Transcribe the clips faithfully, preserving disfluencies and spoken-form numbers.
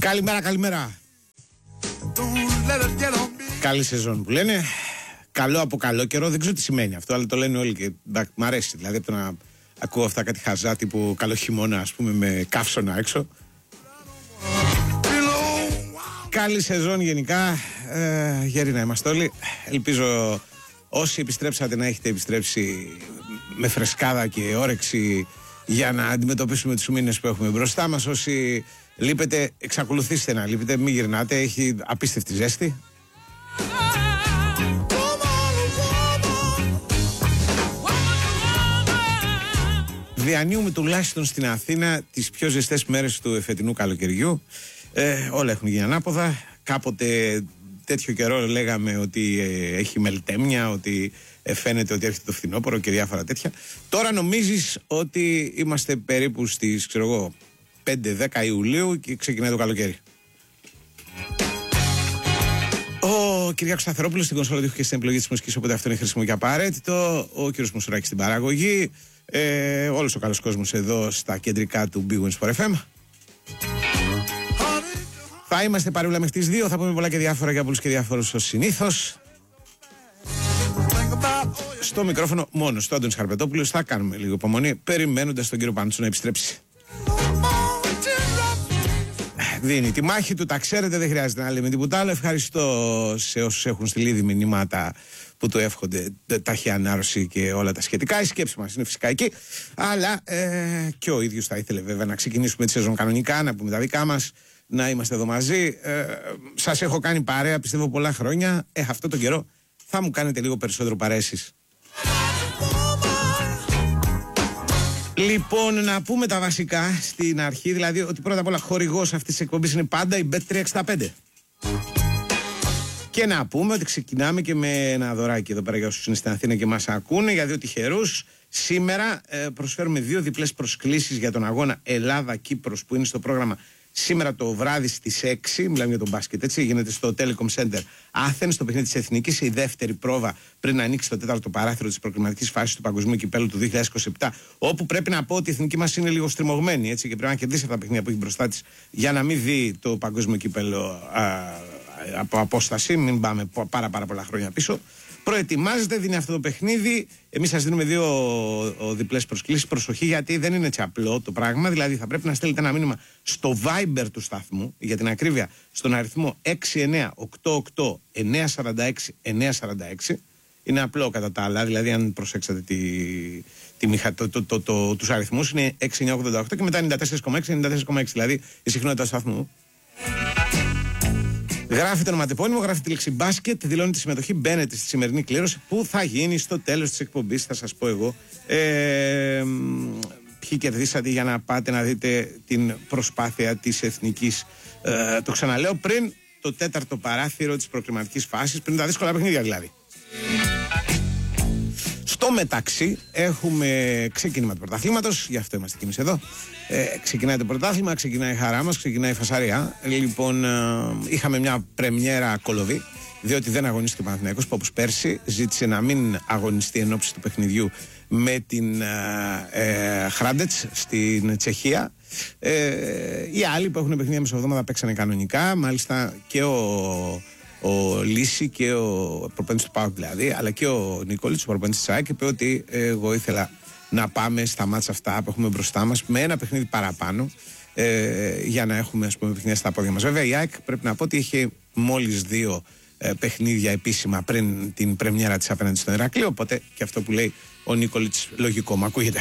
Καλημέρα, καλημέρα. Καλή σεζόν που λένε. Καλό από καλό καιρό, δεν ξέρω τι σημαίνει αυτό, αλλά το λένε όλοι και μ' αρέσει. Δηλαδή από το να ακούω αυτά κάτι χαζά τύπου καλό χειμώνα, ας πούμε, με καύσωνα έξω. Καλή σεζόν γενικά. ε, Γέροι να είμαστε όλοι. Ελπίζω όσοι επιστρέψατε να έχετε επιστρέψει με φρεσκάδα και όρεξη για να αντιμετωπίσουμε τους μήνες που έχουμε μπροστά μας. Όσοι λείπετε, εξακολουθήστε να λείπετε, μην γυρνάτε, έχει απίστευτη ζέστη. Διανύουμε τουλάχιστον στην Αθήνα τις πιο ζεστές μέρες του εφετινού καλοκαιριού. ε, Όλα έχουν γίνει ανάποδα. Κάποτε τέτοιο καιρό λέγαμε ότι ε, έχει μελτέμια, ότι ε, φαίνεται ότι έρχεται το φθινόπωρο και διάφορα τέτοια. Τώρα νομίζεις ότι είμαστε περίπου στις, ξέρω εγώ, πέντε δέκα Ιουλίου και ξεκινάει το καλοκαίρι. Ο Κυριάκος Σταθερόπουλος στην κονσόλα του και στην επιλογή της μουσικής, οπότε αυτό είναι χρήσιμο και απαραίτητο. Ο κύριος Μουσουράκης στην παραγωγή. Ε, όλος ο καλός κόσμος εδώ στα κεντρικά του Big Wins for εφ εμ. Θα είμαστε παρεούλα μέχρι τις δύο. Θα πούμε πολλά και διάφορα για πολλούς και διάφορους ως συνήθως. Στο μικρόφωνο μόνο στο Άντωνης Χαρπετόπουλος. Θα κάνουμε λίγο υπομονή περιμένοντας τον κύριο Παντσού να επιστρέψει. Δίνει τη μάχη του, τα ξέρετε, δεν χρειάζεται να λέμε τίποτα άλλο. Ευχαριστώ σε όσους έχουν στείλει ήδη μηνύματα που του εύχονται ταχύ ανάρρωση και όλα τα σχετικά. Η σκέψη μας είναι φυσικά εκεί. Αλλά ε, και ο ίδιος θα ήθελε βέβαια να ξεκινήσουμε τη σεζόν κανονικά, να πούμε τα δικά μας, να είμαστε εδώ μαζί. Ε, σας έχω κάνει παρέα, πιστεύω, πολλά χρόνια. Ε, αυτό τον καιρό θα μου κάνετε λίγο περισσότερο παρέα εσείς. Λοιπόν, να πούμε τα βασικά στην αρχή, δηλαδή ότι πρώτα απ' όλα χορηγός αυτής της εκπομπής είναι πάντα η μπετ τριακόσια εξήντα πέντε. Και να πούμε ότι ξεκινάμε και με ένα δωράκι εδώ πέρα για όσους είναι στην Αθήνα και μας ακούνε, για δύο τυχερούς. Σήμερα ε, προσφέρουμε δύο διπλές προσκλήσεις για τον αγώνα Ελλάδα-Κύπρος που είναι στο πρόγραμμα σήμερα το βράδυ στις έξι. Μιλάμε για τον μπάσκετ, έτσι. Γίνεται στο Telecom Center Athens, στο παιχνίδι της Εθνικής, η δεύτερη πρόβα πριν ανοίξει το τέταρτο παράθυρο της προκριματικής φάσης του Παγκοσμίου Κυπέλλου του δύο χιλιάδες είκοσι επτά. Όπου πρέπει να πω ότι η εθνική μας είναι λίγο στριμωγμένη, έτσι, και πρέπει να κερδίσει αυτά τα παιχνίδια που έχει μπροστά της για να μην δει το Παγκόσμιο Κυπέλλο από απόσταση. Μην πάμε πάρα, πάρα πολλά χρόνια πίσω. Προετοιμάζεται, δίνει αυτό το παιχνίδι. Εμείς σας δίνουμε δύο διπλές προσκλήσεις. Προσοχή, γιατί δεν είναι έτσι απλό το πράγμα. Δηλαδή, θα πρέπει να στέλνετε ένα μήνυμα στο Viber του σταθμού, για την ακρίβεια, στον αριθμό έξι εννιά οκτώ οκτώ εννιά τέσσερα έξι εννιά τέσσερα έξι. Είναι απλό κατά τα άλλα. Δηλαδή, αν προσέξατε τη, τη μηχα, το, το, το, το, τους αριθμούς, είναι έξι εννιά ογδόντα οκτώ και μετά ενενήντα τέσσερα κόμμα έξι ενενήντα τέσσερα κόμμα έξι. Δηλαδή, η συχνότητα του σταθμού. Γράφετε το ονοματεπώνυμο, γράφετε τη λέξη μπάσκετ, δηλώνει τη συμμετοχή, μπαίνετε στη σημερινή κλήρωση που θα γίνει στο τέλος της εκπομπής. Θα σας πω εγώ ε, ποιοι κερδίσατε για να πάτε να δείτε την προσπάθεια της εθνικής. Ε, το ξαναλέω, πριν το τέταρτο παράθυρο της προκριματικής φάσης, πριν τα δύσκολα παιχνίδια δηλαδή. Στο μεταξύ έχουμε ξεκίνημα του πρωταθλήματος, γι' αυτό είμαστε κι εμείς εδώ. Ε, ξεκινάει το πρωτάθλημα, ξεκινάει η χαρά μας, ξεκινάει η φασαρία. Λοιπόν, ε, είχαμε μια πρεμιέρα κολοβή, διότι δεν αγωνίστηκε ο Παναθηναϊκός που όπως πέρσι ζήτησε να μην αγωνιστεί εν ώψη του παιχνιδιού με την ε, ε, Χράντετς στην Τσεχία. Ε, οι άλλοι που έχουν παιχνίδια μεσοβδόμαδα παίξανε κανονικά, μάλιστα και ο ο Λύση και ο προπονητής του ΠΑΟΚ δηλαδή, αλλά και ο Νικόλης, ο προπονητής της ΑΕΚ, είπε ότι εγώ ήθελα να πάμε στα μάτσα αυτά που έχουμε μπροστά μας με ένα παιχνίδι παραπάνω, ε, για να έχουμε, ας πούμε, παιχνίδια στα πόδια μας. Βέβαια η ΑΕΚ πρέπει να πω ότι είχε μόλις δύο ε, παιχνίδια επίσημα πριν την πρεμιέρα της απέναντι στον Ηρακλή, οπότε και αυτό που λέει ο Νικόλης λογικό μου ακούγεται.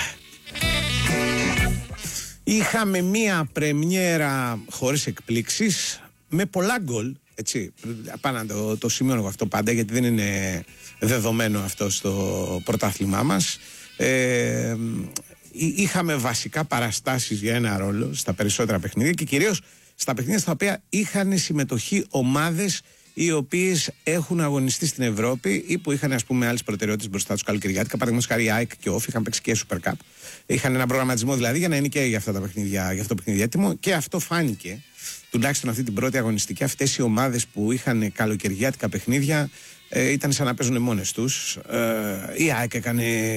Είχαμε μία πρεμιέρα χωρίς εκπλήξεις, με πολλά γκολ. Έτσι, πάνω να το, το σημειώνω αυτό πάντα, γιατί δεν είναι δεδομένο αυτό στο πρωτάθλημά μας. Ε, είχαμε βασικά παραστάσεις για ένα ρόλο στα περισσότερα παιχνίδια και κυρίως στα παιχνίδια στα οποία είχαν συμμετοχή ομάδες οι οποίες έχουν αγωνιστεί στην Ευρώπη ή που είχαν, ας πούμε, άλλες προτεραιότητες μπροστά τους καλοκαιριάτικα. Παραδείγματος χάρη η ΑΕΚ και ο Όφ είχαν παίξει και Super Cup. Είχαν ένα προγραμματισμό δηλαδή για να είναι και για αυτά τα παιχνίδια, για αυτό το παιχνίδι έτοιμο, και αυτό φάνηκε. Τουλάχιστον αυτή την πρώτη αγωνιστική, αυτές οι ομάδες που είχαν καλοκαιριάτικα παιχνίδια ε, ήταν σαν να παίζουν μόνες τους. Ε, η ΑΕΚ έκανε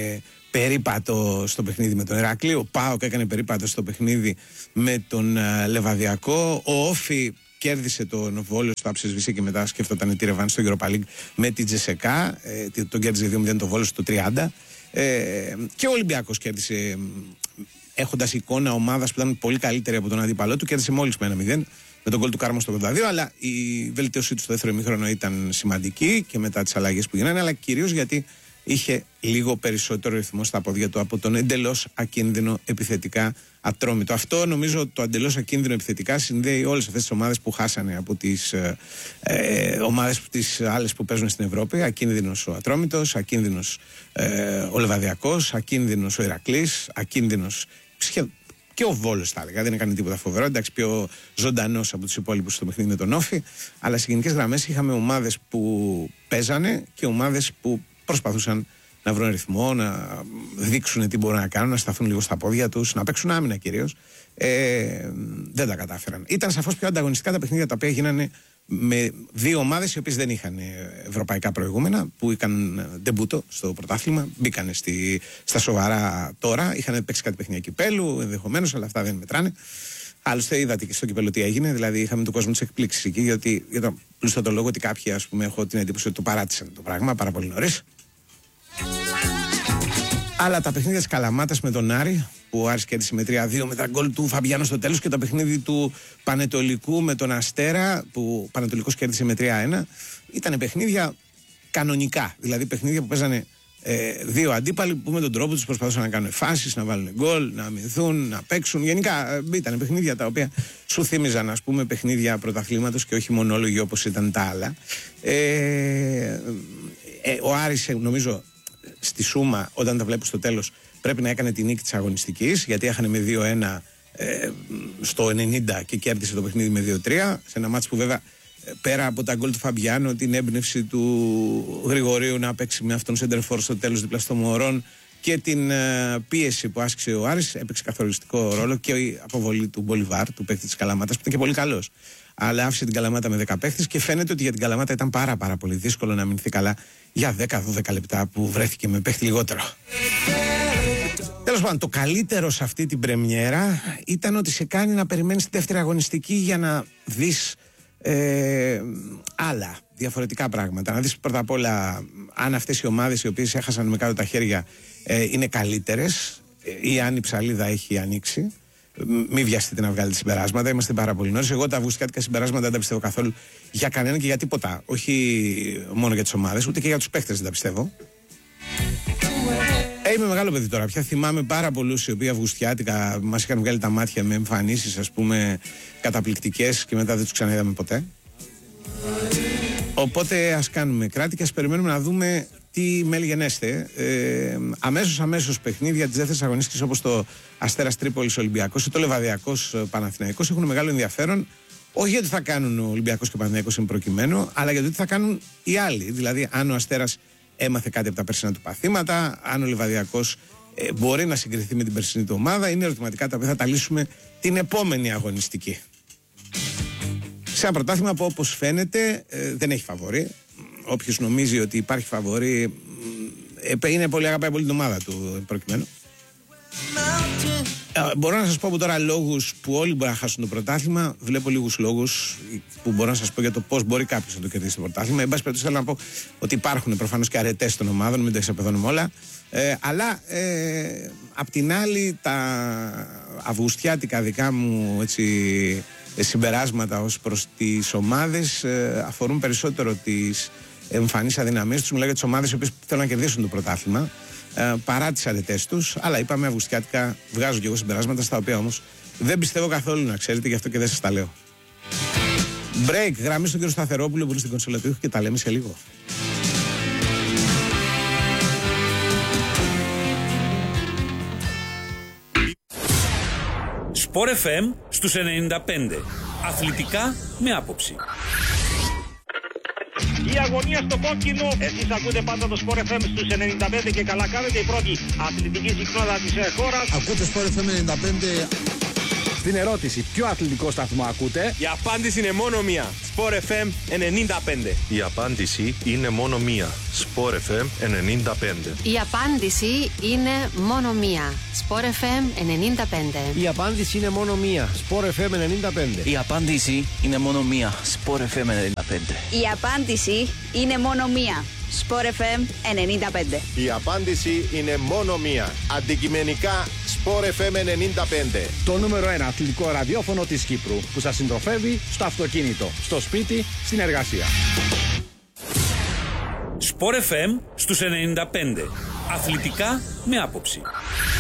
περίπατο στο παιχνίδι με τον Ηράκλειο. Ο ΠΑΟΚ έκανε περίπατο στο παιχνίδι με τον uh, Λεβαδιακό. Ο Όφι κέρδισε τον Βόλο στο Άψης και μετά σκέφτονταν τη ρεβάνη στο Europa League με την Τζεσεκά. Ε, τον κέρδισε δύο μηδέν το Βόλο στο τριάντα. Ε, και ο Ολυμπιακός κέρδισε, έχοντας εικόνα ομάδας που ήταν πολύ καλύτερη από τον αντίπαλό του, κέρδισε μόλις με ένα μηδέn με τον γκολ του Κάρμο στο ογδόντα δύο. Αλλά η βελτίωσή του στο δεύτερο ημίχρονο ήταν σημαντική και μετά τις αλλαγές που γίνανε, αλλά κυρίως γιατί είχε λίγο περισσότερο ρυθμό στα πόδια του από τον εντελώς ακίνδυνο επιθετικά Ατρόμητο. Αυτό νομίζω το εντελώς ακίνδυνο επιθετικά συνδέει όλες αυτές τις ομάδες που χάσανε από τις ε, ε, ομάδες τις άλλες που παίζουν στην Ευρώπη. Ακίνδυνος ο Ατρόμητος, ακίνδυνος ε, ο Λεβαδιακός, ακίνδυνος ο Ηρακλής, ακίνδυνος και ο Βόλος, θα έλεγα. Δεν έκανε τίποτα φοβερό. Εντάξει, πιο ζωντανός από τους υπόλοιπους στο παιχνίδι με τον Όφι. Αλλά σε γενικές γραμμές είχαμε ομάδες που παίζανε και ομάδες που προσπαθούσαν να βρουν ρυθμό, να δείξουν τι μπορούν να κάνουν, να σταθούν λίγο στα πόδια τους, να παίξουν άμυνα κυρίως. Ε, δεν τα κατάφεραν. Ήταν σαφώς πιο ανταγωνιστικά τα παιχνίδια τα οποία γίνανε με δύο ομάδες οι οποίες δεν είχαν ευρωπαϊκά προηγούμενα, που είχαν ντεμπούτο στο πρωτάθλημα, μπήκανε στη, στα σοβαρά τώρα, είχαν παίξει κάτι παιχνίδια κυπέλου ενδεχομένως, αλλά αυτά δεν μετράνε. Άλλωστε, είδατε και στο κυπέλο τι έγινε, δηλαδή είχαμε τον κόσμο της εκπλήξης εκεί, γιατί για τον πλούστατο λόγο ότι κάποιοι, ας πούμε, έχω την εντύπωση ότι το παράτησαν το πράγμα πάρα πολύ νωρίς. Αλλά τα παιχνίδια της Καλαμάτας με τον Άρη, που ο Άρης κέρδισε με τρία δύο με τα γκολ του Φαμπιάνο στο τέλος, και το παιχνίδι του Πανετολικού με τον Αστέρα, που ο Πανετολικός κέρδισε με τρία ένα, ήταν παιχνίδια κανονικά. Δηλαδή παιχνίδια που παίζανε ε, δύο αντίπαλοι που με τον τρόπο τους προσπαθούσαν να κάνουν φάσεις, να βάλουν γκολ, να αμυνθούν, να παίξουν. Γενικά ε, ήταν παιχνίδια τα οποία σου θύμιζαν, ας πούμε, παιχνίδια πρωταθλήματος και όχι μονόλογοι όπως ήταν τα άλλα. Ε, ε, ο Άρης, νομίζω, στη σούμα, όταν τα βλέπω στο τέλος, πρέπει να έκανε τη νίκη της αγωνιστικής, γιατί έχανε με δύο ένα ε, στο ενενήντα και κέρδισε το παιχνίδι με δύο τρία, σε ένα μάτς που βέβαια πέρα από τα γκολ του Φαμπιάνο, την έμπνευση του Γρηγορίου να παίξει με αυτόν σέντερφορ στο τέλος δίπλα στο Μωρόν και την ε, πίεση που άσκησε ο Άρης, έπαιξε καθοριστικό ρόλο, και η αποβολή του Μπολιβάρ, του παίκτη της Καλαμάτας, που ήταν και πολύ καλός. Αλλά άφησε την Καλαμάτα με δέκα παίχτες και φαίνεται ότι για την Καλαμάτα ήταν πάρα, πάρα πολύ δύσκολο να μείνει καλά για δέκα δώδεκα λεπτά που βρέθηκε με παίχτη λιγότερο. Τέλος πάντων, το καλύτερο σε αυτή την πρεμιέρα ήταν ότι σε κάνει να περιμένεις τη δεύτερη αγωνιστική για να δεις ε, άλλα διαφορετικά πράγματα. Να δεις πρώτα απ' όλα αν αυτές οι ομάδες οι οποίες έχασαν με κάτω τα χέρια ε, είναι καλύτερες ή αν η ψαλίδα έχει ανοίξει. Μην βιαστείτε να βγάλετε συμπεράσματα. Είμαστε πάρα πολύ νωρίς. Εγώ τα αυγουστιάτικα συμπεράσματα δεν τα πιστεύω καθόλου για κανένα και για τίποτα. Όχι μόνο για τις ομάδες, ούτε και για τους παίχτες δεν τα πιστεύω. Ε, είμαι μεγάλο παιδί τώρα. Πια θυμάμαι πάρα πολλούς οι οποίοι αυγουστιάτικα μας είχαν βγάλει τα μάτια με εμφανίσεις, ας πούμε, καταπληκτικές και μετά δεν τους ξαναείδαμε ποτέ. Οπότε ας κάνουμε κράτη και ας περιμένουμε να δούμε τι μέλη γενέστε. Ε, αμέσως αμέσως παιχνίδια της δεύτερης αγωνιστικής, όπως το Αστέρας Τρίπολης Ολυμπιακός ή το Λεβαδιακός Παναθηναϊκός, έχουν μεγάλο ενδιαφέρον. Όχι γιατί θα κάνουν ο Ολυμπιακός και ο Παναθηναϊκός είναι προκειμένο, αλλά γιατί θα κάνουν οι άλλοι. Δηλαδή, αν ο Αστέρας έμαθε κάτι από τα περσινά του παθήματα, αν ο Λεβαδιακός ε, μπορεί να συγκριθεί με την περσινή του ομάδα, είναι ερωτηματικά τα οποία θα τα λύσουμε την επόμενη αγωνιστική. Σε ένα πρωτάθλημα που, όπως φαίνεται, ε, δεν έχει φαβορί. Όποιος νομίζει ότι υπάρχει φαβορί ε, είναι πολύ, αγαπάει πολύ την ομάδα του προκειμένου. Ε, μπορώ να σας πω από τώρα λόγους που όλοι μπορεί να χάσουν το πρωτάθλημα. Βλέπω λίγους λόγους που μπορώ να σας πω για το πώς μπορεί κάποιος να το κερδίσει το πρωτάθλημα. Εν πάση περιπτώσει, θέλω να πω ότι υπάρχουν προφανώς και αρετές των ομάδων, μην τα εξαπεδώνουμε όλα. Ε, αλλά ε, απ' την άλλη, τα αυγουστιάτικα δικά μου έτσι, συμπεράσματα ως προς τις ομάδες ε, αφορούν περισσότερο τις εμφανείς αδυναμίες τους. Μιλάω για τις ομάδες οι οποίες θέλουν να κερδίσουν το πρωτάθλημα ε, παρά τις αρετές τους. Αλλά είπαμε αυγουστιάτικα, βγάζω και εγώ συμπεράσματα στα οποία όμως δεν πιστεύω καθόλου, να ξέρετε, γι' αυτό και δεν σας τα λέω. Break, γραμμή στον κύριο Σταθερόπουλο που είναι στην κονσόλα του και τα λέμε σε λίγο. Sport εφ εμ στους ενενήντα πέντε. Αθλητικά με άποψη. Η αγωνία στο κόκκινο. Εσείς ακούτε πάντα το Sport εφ εμ στους ενενήντα πέντε και καλά κάνετε, η πρώτη αθλητική συχνότητα της χώρας. Ακούτε Sport εφ εμ ενενήντα πέντε. Στην ερώτηση ποιο αθλητικό σταθμό ακούτε, η απάντηση είναι μόνο μία. Sport εφ εμ ενενήντα πέντε. Η απάντηση είναι μόνο μία. Sport εφ εμ ενενήντα πέντε. Η απάντηση είναι μόνο μία. Sport εφ εμ ενενήντα πέντε. Η απάντηση είναι μόνο μία. Sport εφ εμ ενενήντα πέντε. Η απάντηση είναι μόνο μία. Sport εφ εμ ενενήντα πέντε. Η απάντηση είναι μόνο μία. Sport εφ εμ ενενήντα πέντε. Η απάντηση είναι μόνο μία. Αντικειμενικά Sport εφ εμ ενενήντα πέντε. Το νούμερο ένα αθλητικό ραδιόφωνο της Κύπρου που σας συντροφεύει στο αυτοκίνητο, στο σπίτι, στην εργασία. Sport εφ εμ στους ενενήντα πέντε. Αθλητικά με άποψη.